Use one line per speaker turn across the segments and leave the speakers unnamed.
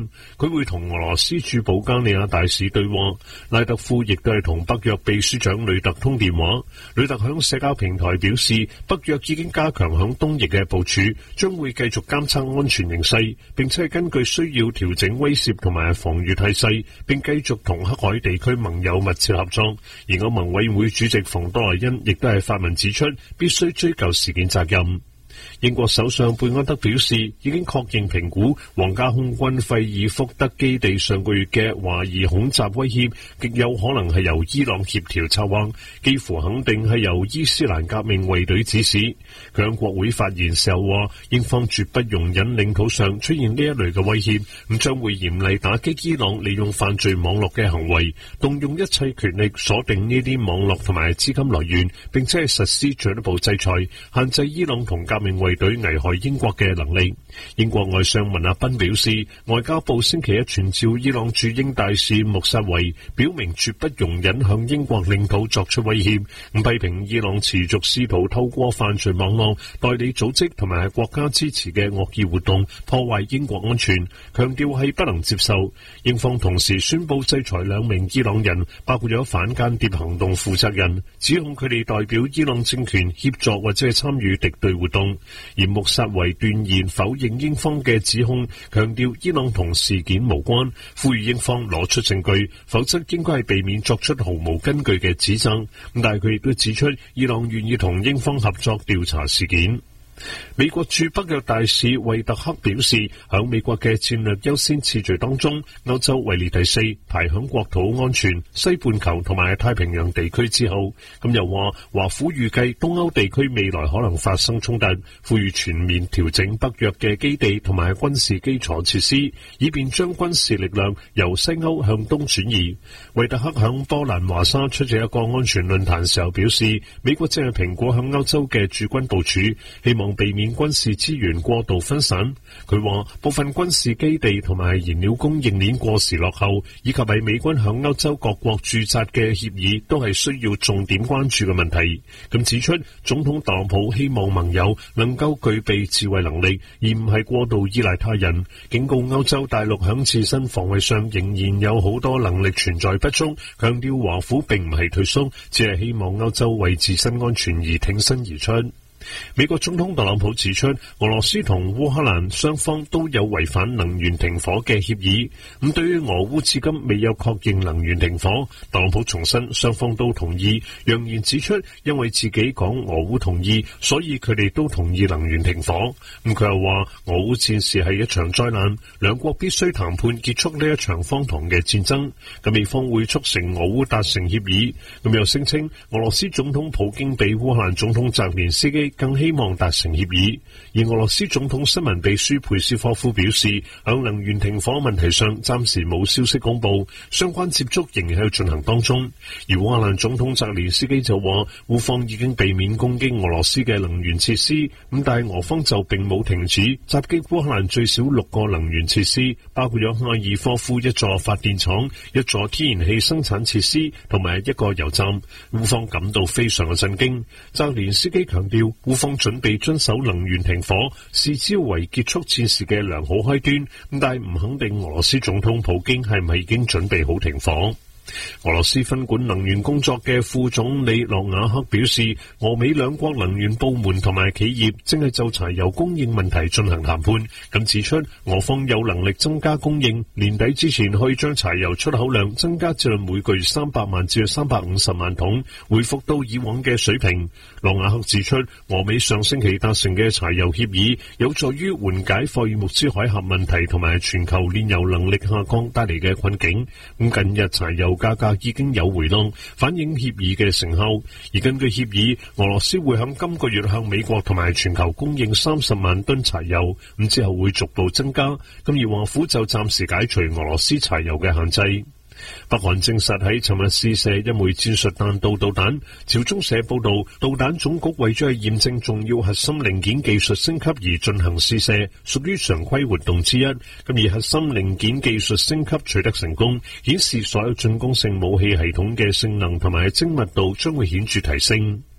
佢會同俄羅斯駐保加利亞大使對話。拉特夫亦都係同北約秘書長呂特通電話。呂特響社交平台表示，北約已經加強響東翼嘅部署，將會繼續監測安全形勢，並且係根據需要調整威懾同埋防禦態勢，並繼續同黑海地區盟友密切合作。而歐盟委員會主席馮德萊恩亦都係發文指出，必須追究事件責任。英國首相貝安德表示，已經確認評估皇家空軍費爾福德基地上個月嘅懷疑恐襲威脅，極有可能係由伊朗協調策劃，幾乎肯定係由伊斯蘭革命衛隊指使。佢喺國會發言時候話，英方絕不容忍領土上出現呢一類嘅威脅，咁將會嚴厲打擊伊朗利用犯罪網絡嘅行為，動用一切權力鎖定呢啲網絡同埋資金來源，並且係實施進一步制裁，限制伊朗同革命衛隊危害英國嘅能力。英國外相文阿賓表示，外交部星期一傳召伊朗駐英大使穆薩維，表明絕不容忍向英國領土作出威脅，批評伊朗持續試圖透過犯罪網絡、代理組織同埋國家支持嘅惡意活動破壞英國安全，強調係不能接受。英方同時宣布制裁2名伊朗人，包括咗反間諜行動負責人，指控佢哋代表伊朗政權協助或者係參與敵對活動。而穆薩維斷言否認英方嘅指控，強調伊朗同事件無關，呼籲英方攞出證據，否則應該係避免作出毫無根據嘅指責。但係佢亦都指出，伊朗願意同英方合作調查事件。美國駐北約大使惠特克表示，響美國嘅戰略優先次序當中，歐洲位列第4，排響國土安全、西半球同埋太平洋地區之後。咁又話，華府預計東歐地區未來可能發生衝突，呼籲全面調整北約嘅基地同埋軍事基礎設施，以便將軍事力量由西歐向東轉移。惠特克響波蘭華沙出席一個安全論壇時候表示，美國正係評估響歐洲嘅駐軍部署，希望避免軍事資源過度分散。佢話部分軍事基地同埋燃料供應鏈過時落後，以及係美軍響歐洲各國駐紮嘅協議，都係需要重點關注嘅問題。咁指出，總統特朗普希望盟友能夠具備自衛能力，而唔係過度依賴他人。警告歐洲大陸響自身防衛上仍然有好多能力存在不足，強調華府並唔係退縮，只係希望歐洲為自身安全而挺身而出。美國總統特朗普指出，俄羅斯同烏克蘭雙方都有違反能源停火嘅協議。咁對於俄烏至今未有確認能源停火，特朗普重申雙方都同意，揚言指出因為自己講俄烏同意，所以佢哋都同意能源停火。咁佢又話俄烏戰事係一場災難，兩國必須談判結束呢一場荒唐嘅戰爭。咁美方會促成俄烏達成協議。咁又聲稱俄羅斯總統普京比烏克蘭總統澤連斯基更希望達成協議，而俄羅斯總統新聞秘書佩斯科夫表示，喺能源停火問題上暫時冇消息公布，相關接觸仍然喺度進行當中。而烏克蘭總統澤連斯基就話，烏方已經避免攻擊俄羅斯嘅能源設施，咁但係俄方就並冇停止襲擊烏克蘭最少6個能源設施，包括咗哈爾科夫一座發電廠、一座天然氣生產設施同埋一個油站。烏方感到非常嘅震驚。澤連斯基強調，烏方準備遵守能源停火，視之為結束戰事嘅良好開端，但係唔肯定俄羅斯總統普京係唔係已經準備好停火。俄羅斯分管能源工作嘅副總理諾瓦克表示，俄美兩國能源部門同埋企業正係就柴油供應問題進行談判，咁指出俄方有能力增加供應，年底之前可以將柴油出口量增加至每個月300萬至350萬桶，恢復到以往嘅水平。諾瓦克指出，俄美上星期達成嘅柴油協議有助於緩解霍爾木茲海峽問題同埋全球煉油能力下降帶嚟嘅困境。咁近日柴油價格已經有回落，反映協議嘅成效。而根據協議，俄羅斯會喺今個月向美國同埋全球供應30萬噸柴油，咁之後會逐步增加。咁而華府就暫時解除俄羅斯柴油嘅限制。北韓證實喺尋日試射一枚戰術彈道導彈。朝中社報道，導彈總局為咗係驗證重要核心零件技術升級而進行試射，屬於常規活動之一。咁而核心零件技術升級取得成功，顯示所有進攻性武器系統嘅性能同埋精密度將會顯著提升。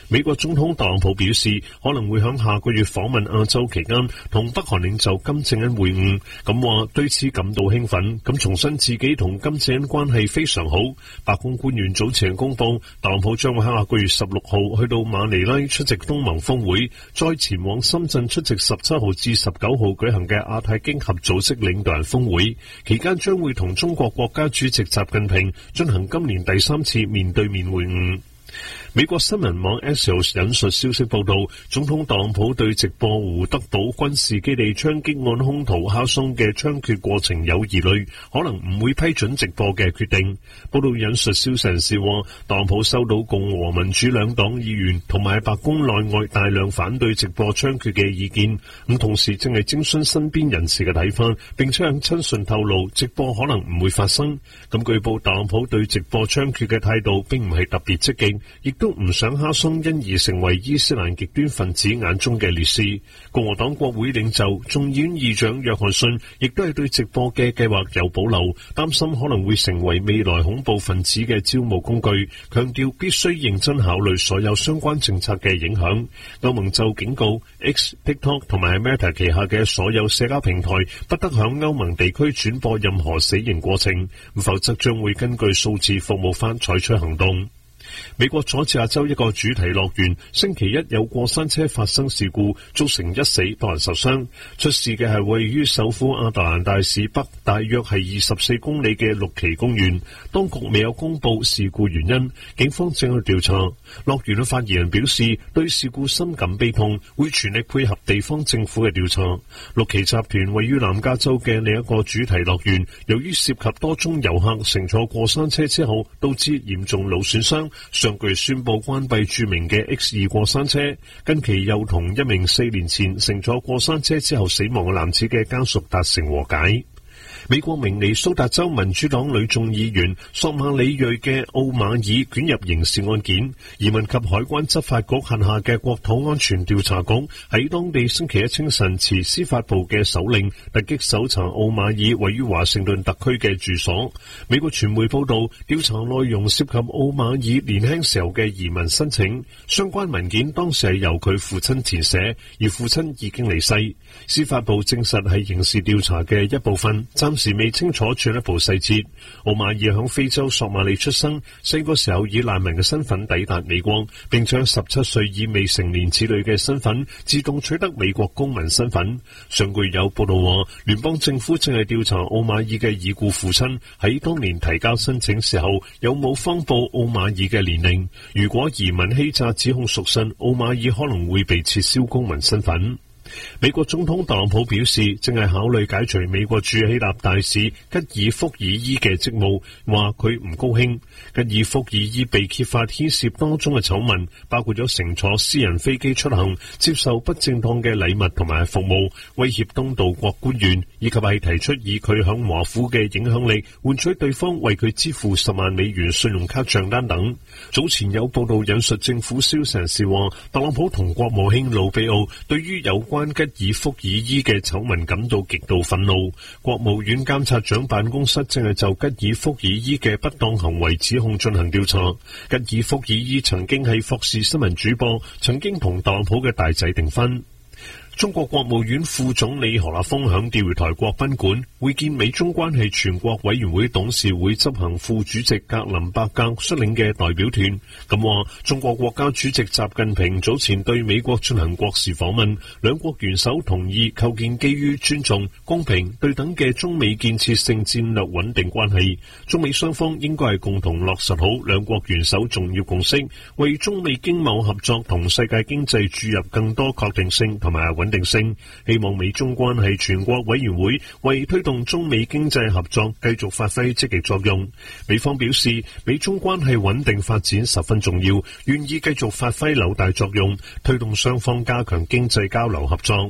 美國總統特朗普表示，可能會響下個月訪問亞洲期間，同北韓領袖金正恩會晤。咁話對此感到興奮，咁重申自己同金正恩關係非常好。白宮官員早前公布，特朗普將會喺下個月16號去到馬尼拉出席東盟峰會，再前往深圳出席17號至19號舉行嘅亞太經合組織領導人峰會，期間將會同中國國家主席習近平進行今年第3次面對面會晤。美國新聞網 Axios 引述消息報道，總統特朗普對直播胡德堡軍事基地槍擊案兇徒哈松嘅槍決過程有疑慮，可能唔會批准直播嘅決定。報道引述消息人士話，特朗普收到共和民主兩黨議員同埋白宮內外大量反對直播槍決嘅意見，咁同時正係徵詢身邊人士嘅睇法，並且向親信透露直播可能唔會發生。咁據報特朗普對直播槍決嘅態度並唔係特別積極，亦都唔想哈松因而成為伊斯蘭極端分子眼中嘅烈士。共和黨國會領袖眾議院議長約翰遜亦都係對直播嘅計劃有保留，擔心可能會成為未來恐怖分子嘅招募工具，強調必須認真考慮所有相關政策嘅影響。歐盟就警告 X、TikTok 同埋 Meta 旗下嘅所有社交平台不得響歐盟地區轉播任何死刑過程，否則將會根據數字服務法採取行動。美國佐治亞州一個主題樂園星期一有過山車發生事故，造成1死多人受傷。出事嘅係位於首府亞特蘭大市北大約係24公里嘅綠旗公園，當局未有公布事故原因，警方正去調查。樂園嘅發言人表示，對事故深感悲痛，會全力配合地方政府嘅調查。綠旗集團位於南加州嘅另一個主題樂園，由於涉及多宗遊客乘坐過山車之後導致嚴重腦損傷，上個月宣布關閉著名嘅 X2 過山車，近期又同一名4年前乘坐過山車之後死亡嘅男子嘅家屬達成和解。美國明尼蘇達州民主黨女眾議員索馬里裔嘅奧馬爾捲入刑事案件，移民及海關執法局轄下嘅國土安全調查局喺當地星期一清晨持司法部嘅手令突擊搜查奧馬爾位於華盛頓特區嘅住所。美國傳媒報道，調查內容涉及奧馬爾年輕時候嘅移民申請，相關文件當時係由佢父親填寫，而父親已經離世。司法部證實係刑事調查嘅一部分，暫時未清楚進一步細節。奧馬爾響非洲索馬里出生，細個時候以難民嘅身份抵達美國，並將17歲以未成年子女嘅身份自動取得美國公民身份。上個月有報道話，聯邦政府正係調查奧馬爾嘅已故父親喺當年提交申請時候有冇謊報奧馬爾嘅年齡。如果移民欺詐指控屬實，奧馬爾可能會被撤銷公民身份。美國總統特朗普表示，正係考慮解除美國駐希臘大使吉爾福爾伊嘅職務，話佢唔高興。吉爾福爾伊被揭發牽涉多宗嘅醜聞，包括咗乘坐私人飛機出行、接受不正當嘅禮物同埋服務、威脅東道國官員，以及係提出以佢響華府嘅影響力換取對方為佢支付10萬美元信用卡賬單等。早前有報道引述政府消息人士話，特朗普同國務卿魯比奧對於有關吉爾福爾伊嘅醜聞感到極度憤怒。國務院監察長辦公室正係就吉爾福爾伊嘅不當行為指控進行調查。吉爾福爾伊曾經係霍士新聞主播，曾經同特朗普嘅大仔訂婚。中國國務院副總理何立峰響釣魚台國賓館會見美中關係全國委員會董事會執行副主席格林伯格率領嘅代表團。咁話，中國國家主席習近平早前對美國進行國事訪問，兩國元首同意構建基於尊重、公平、對等嘅中美建設性戰略穩定關係。中美雙方應該係共同落實好兩國元首重要共識，為中美經貿合作同世界經濟注入更多確定性同埋穩定性。希望美中關係全國委員會為推動中美經濟合作繼續發揮積極作用。美方表示，美中關係穩定發展十分重要，願意繼續發揮紐帶作用，推動雙方加強經濟交流合作。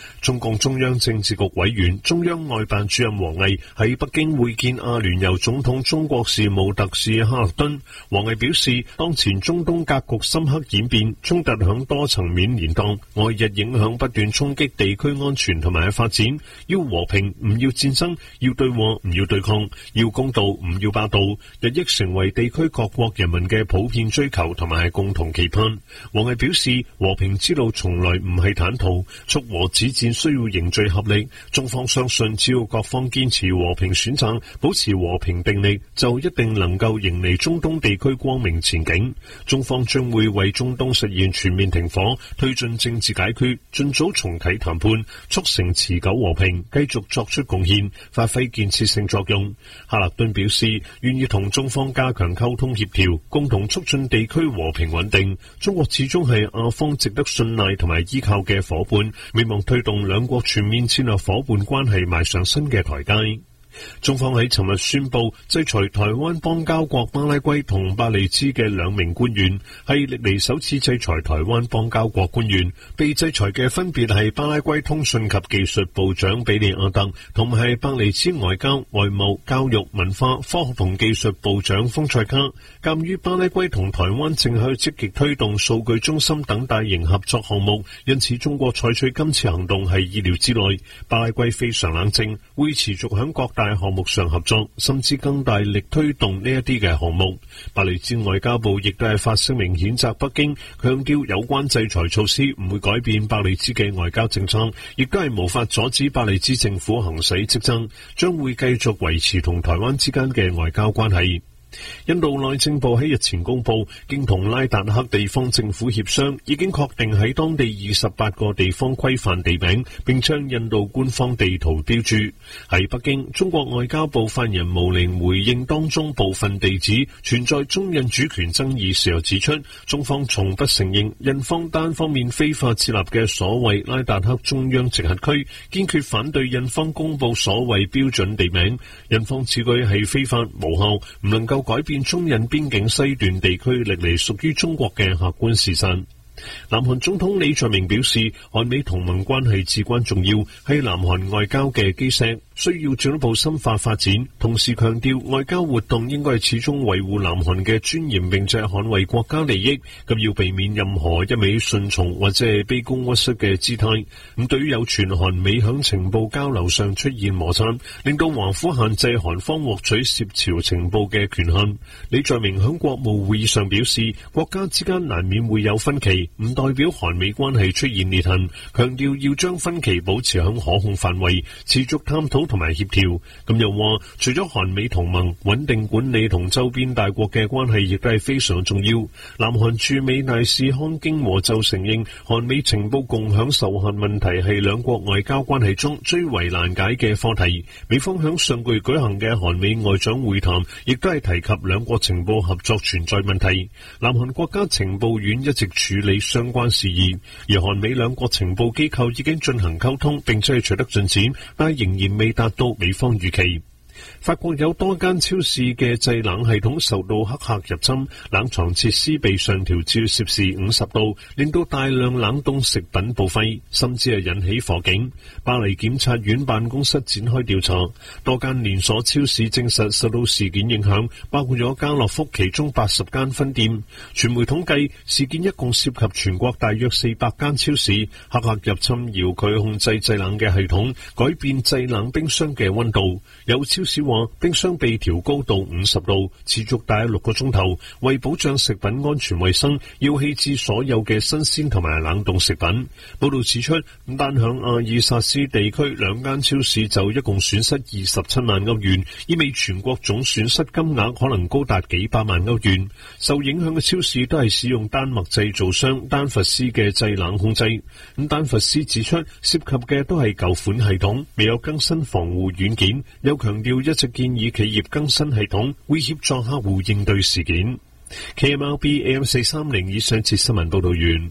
中共中央政治局委員、中央外辦主任王毅喺北京會見阿聯酋總統中國事務特使哈勒敦。王毅表示，當前中東格局深刻演變，衝突響多層面連盪，外日影響不斷衝擊地區安全同埋發展。要和平，唔要戰爭；要對話，唔要對抗；要公道，唔要霸道。日益成為地區各國人民嘅普遍追求同埋共同期盼。王毅表示，和平之路從來唔係坦途，促和止戰需要凝聚合力。中方相信，只要各方堅持和平選擇，保持和平定力，就一定能夠迎嚟中東地區光明前景。中方將會為中東實現全面停火、推進政治解決、盡早重啟談判、促成持久和平，繼續作出貢獻，發揮建設性作用。哈勒敦表示，願意同中方加強溝通協調，共同促進地區和平穩定。中國始終係亞方值得信賴同埋依靠嘅夥伴，希望推動兩國全面戰略夥伴關係邁上新嘅台階。中方喺尋日宣布制裁台灣邦交國巴拉圭同伯利茲嘅2名官員，係歷嚟首次制裁台灣邦交國官員。被制裁嘅分別係巴拉圭通訊及技術部長比利亞特，同埋係伯利茲外交、外務、教育、文化、科學同技術部長豐塞卡。鑒於巴拉圭同台灣正喺積極推動數據中心等大型合作項目，因此中國採取今次行動係意料之內。巴拉圭非常冷靜，會持續響各大項目上合作，甚至更大力推動呢一啲嘅項目。伯利茲外交部亦都係發聲明譴責北京，強調有關制裁措施唔會改變伯利茲嘅外交政策，亦都係無法阻止伯利茲政府行使職責，將會繼續維持同台灣之間嘅外交關係。印度內政部喺日前公布，經同拉達克地方政府協商，已經確定喺當地28個地方規範地名，並將印度官方地圖標注。喺北京，中國外交部發言人毛寧回應當中部分地址存在中印主權爭議時，又指出，中方從不承認印方單方面非法設立嘅所謂拉達克中央直轄區，堅決反對印方公布所謂標準地名。印方此舉係非法無效，唔能夠改變中印邊境西段地區歷嚟屬於中國嘅客觀事實。南韓總統李在明表示，韓美同盟關係至關重要，係南韓外交嘅基石，需要進一步深化發展。同時強調，外交活動應該始終維護南韓嘅尊嚴，並且捍衛國家利益，咁要避免任何一味順從或者係卑躬屈膝嘅姿態。咁對於有傳韓美響情報交流上出現摩擦，令到華府限制韓方獲取涉朝情報嘅權限，李在明響國務會議上表示，國家之間難免會有分歧，唔代表韓美關係出現裂痕，強調要將分歧保持響可控範圍，持續探討同埋協調。咁又話，除咗韓美同盟，穩定管理同周邊大國嘅關係亦都係非常重要。南韓駐美大使康京和就承認，韓美情報共享受限問題係兩國外交關係中最為難解嘅課題。美方響上個月舉行嘅韓美外長會談，亦都係提及兩國情報合作存在問題。南韓國家情報院一直處理相關事宜，而韓美兩國情報機構已經進行溝通，並且係取得進展，但係仍然未達到美方預期。法國有多間超市嘅製冷系統受到黑客入侵，冷藏設施被上調至攝氏50度，令到大量冷凍食品報廢，甚至係引起火警。巴黎檢察院辦公室展開調查，多間連鎖超市證實受到事件影響，包括咗家樂福其中80間分店。傳媒統計，事件一共涉及全國大約400間超市。黑客入侵遙距控制製冷嘅系統，改變製冷冰箱嘅溫度。有超市話冰箱被調高到50度，持續大約6個鐘頭。為保障食品安全衛生，要棄置所有嘅新鮮同埋冷凍食品。報道指出，單響阿爾薩斯地區2間超市就一共損失27萬歐元，意味全國總損失金額可能高達幾百萬歐元。受影響嘅超市都係使用丹麥製造商丹佛斯嘅製冷控制。丹佛斯指出，涉及嘅都係舊款系統，未有更新防護軟件，又強調一直建議企業更新系統，會協助客戶應對事件。KMLB AM430 以上節新聞報道完。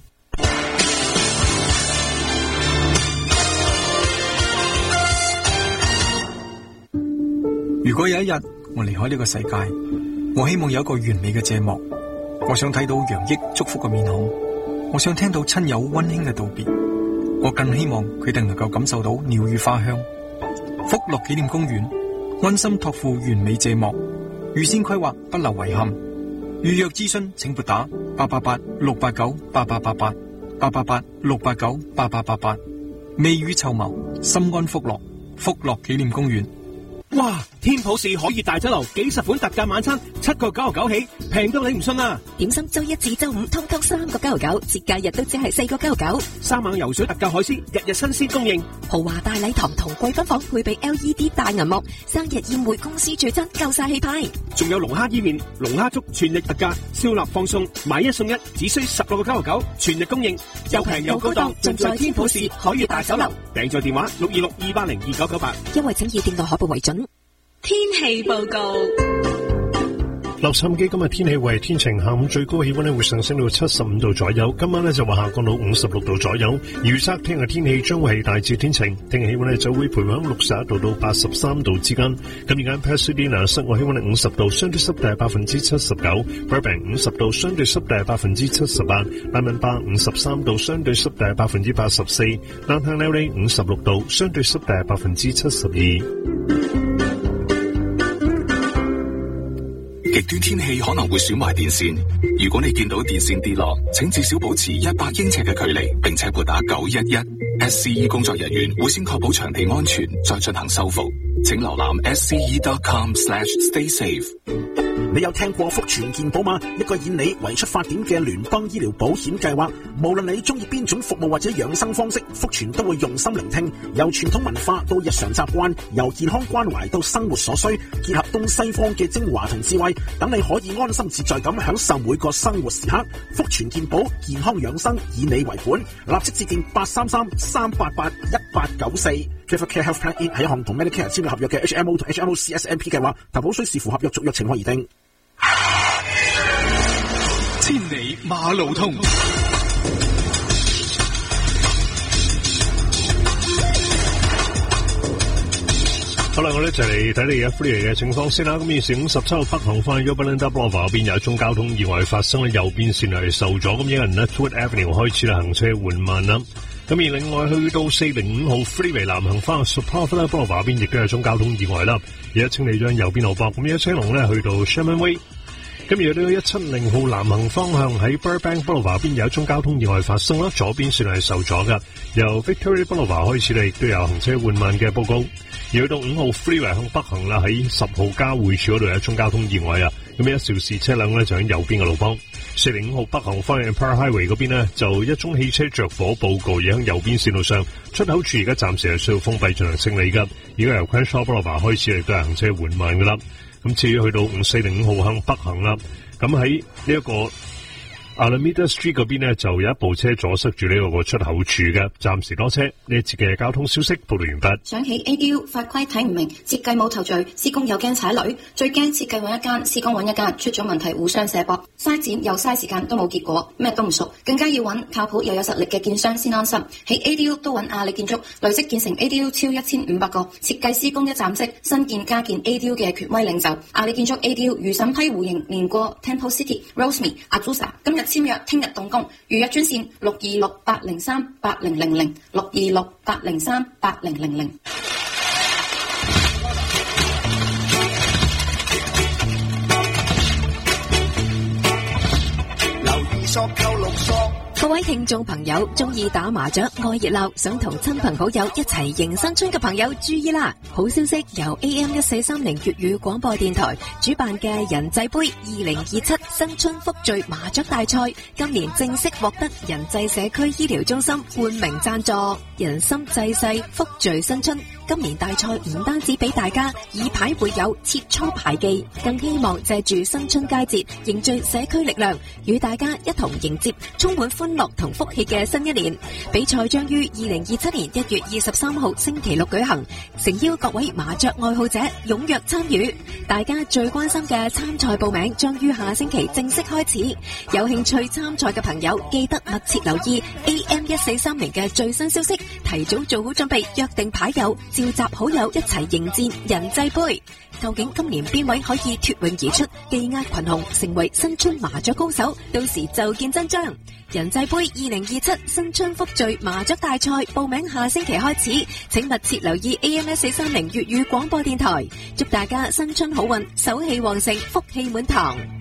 如果有一日我離開呢個世界，我希望有一個完美嘅謝幕。我想睇到洋溢祝福嘅面孔，我想聽到親友溫馨嘅道別， 我更希望佢哋能夠感受到鳥語花香。福樂紀念公園溫馨託付完美謝幕，預先規劃不留遺憾。預約諮詢請撥打888-689-8888，888-689-8888。未雨綢繆，心安福樂。福樂紀念公園。
哇！天普士海悅大酒樓幾十款特價晚餐，7.99起，平到你唔信啊！
點心周一至周五通通3.99，節假日都只係4.99。
三晚游水特價海鮮，日日新鮮供應。
豪華大禮堂同貴賓房配備 LED 大銀幕，生日宴會公司聚餐夠晒氣派。
仲有龍蝦伊麵、龍蝦粥全力特價，燒臘放送，買一送一，只需16.99，全日供應，又平又高檔，盡在天普士海悅大酒樓。訂座電話626-280-2998。
因為請以店內海報為準。
天氣報告。
洛杉磯今日天氣為天晴，下午最高氣溫咧會上升到75度左右，今晚咧就話下降到56度左右。預測聽日天氣將會係大致天晴，聽日氣溫咧就會徘徊喺61度到83度之間。咁而家 Pasadena 室外氣溫係50度，相對濕度係79%。Burbank 50度，相對濕度係78%。拉文巴53度，相對濕度係84%。Downtown LA 56度，相對濕度係72%。
極端天氣可能會損壞電線，如果你見到電線跌落，請至少保持100英尺嘅距離，並且撥打911。SCE 工作人員會先確保場地安全，再進行修復。請瀏覽 sce.com/staysafe。
你有聽過福全健保嗎？一個以你為出發點嘅聯邦醫療保險計劃，無論你中意邊種服務或者養生方式，福全都會用心聆聽。由傳統文化到日常習慣，由健康關懷到生活所需，結合東西方嘅精華同智慧，等你可以安心自在咁享受每個生活時刻。福全健保，健康養生以你為本，立即致電833-388-1894。Travel Care Health Plan In 係一項同 Medicare 簽約合約嘅 HMO 同 HMO CSMP 計劃，投保需視乎合約續約情況而定。
千里馬路通。
好啦，我哋一齊嚟睇你而家 Freeway 嘅情況先啦。咁現時57號北行翻去 Belinda Boulevard 嗰邊有一宗交通意外發生咧，右邊線係受阻，咁有人咧 Wood Avenue 開始啦行車緩慢啦。咁而另外去到405號 Freeway 南行翻去 Superfly Boulevard 嗰邊亦都有一宗交通意外啦，而家清理咗右邊路膊，咁而家車龍咧去到 Sherman Way。咁而到170號南行方向喺 Burbank Boulevard 邊有一宗交通意外發生啦，左邊線係受阻噶，由 Victoria Boulevard 開始咧亦都有行車緩慢嘅報告。而去到5號 Freeway 向北行啦，喺10號交匯處嗰度有一宗交通意外啊，咁1肇事車輛咧就喺右邊嘅路方。405號北行翻去 Empire Highway 嗰邊呢，就一宗汽車着火報告，而喺右邊線路上出口處而家暫時係需要封閉進行清理噶，而家由 Crenshaw Boulevard 開始亦都係行車緩慢噶啦。咁至於去到5405號向北行啦，咁喺呢一個Alameda Street 嗰邊呢，就有一部車阻塞住呢個出口處嘅，暫時多車。呢一節嘅交通消息報道完畢。
想起 ADU 法規睇唔明，設計冇頭緒，施工又驚踩雷，最驚設計揾一間，施工揾一間，出咗問題互相卸膊，嘥錢又嘥時間都冇結果，咩都唔熟，更加要揾靠譜又有實力嘅建商先安心。喺 ADU 都揾亞力建築，累積建成 ADU 超1500個，設計施工一站式，新建加建 ADU 嘅權威領袖。亞力建築 ADU 如審批互認，連過 Temple City、Rosemead、Azusa， 今日簽約，聽日動工，預約專線626-803-8000 626-803-8000。
各位聽眾朋友，中意打麻雀、愛熱鬧，想同親朋好友一齊迎新春嘅朋友注意啦！好消息，由 AM1430 粵語廣播電台主辦嘅人際杯2027新春福聚麻雀大賽，今年正式獲得人際社區醫療中心冠名贊助。人心濟世，福聚新春。今年大賽唔單止俾大家以牌會友、切磋牌技，更希望借住新春佳節凝聚社區力量，與大家一同迎接充滿歡樂同福氣嘅新一年。比賽將於2027年1月23號星期六舉行，誠邀各位麻雀愛好者踴躍參與。大家最關心嘅參賽報名將於下星期正式開始，有興趣參賽嘅朋友記得密切留意 AM1430嘅最新消息，提早做好準備，約定牌友，召集好友一齊迎戰人際杯。 究竟今年邊位可以脫穎而出，技壓群雄，成為新春麻雀高手？到時就見真章。人際杯2027新春福聚麻雀大賽報名下星期開始，請密切留意 AM1430粵語廣播電台，祝大家新春好運，手氣旺盛，福氣滿堂。